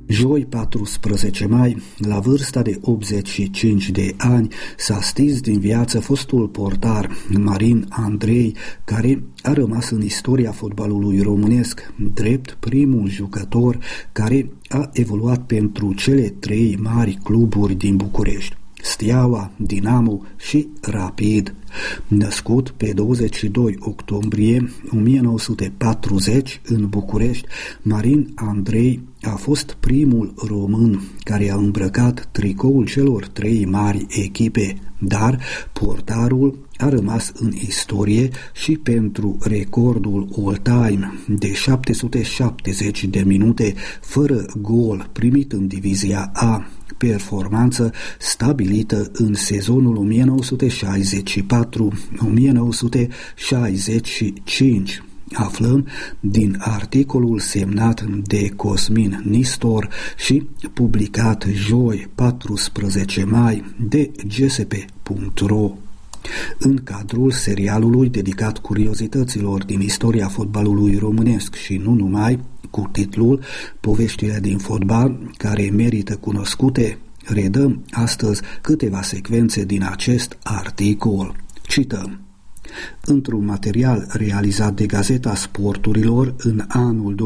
Joi 14 mai, la vârsta de 85 de ani, s-a stins din viață fostul portar Marin Andrei, care a rămas în istoria fotbalului românesc drept primul jucător care a evoluat pentru cele trei mari cluburi din București: Steaua, Dinamo și Rapid. Născut pe 22 octombrie 1940 în București, Marin Andrei a fost primul român care a îmbrăcat tricoul celor trei mari echipe, dar portarul a rămas în istorie și pentru recordul all-time de 770 de minute fără gol primit în divizia A, performanță stabilită în sezonul 1964-1965. Aflăm din articolul semnat de Cosmin Nistor și publicat joi 14 mai de gsp.ro. În cadrul serialului dedicat curiozităților din istoria fotbalului românesc și nu numai, cu titlul Poveștile din fotbal care merită cunoscute, redăm astăzi câteva secvențe din acest articol. Cităm. Într-un material realizat de Gazeta Sporturilor în anul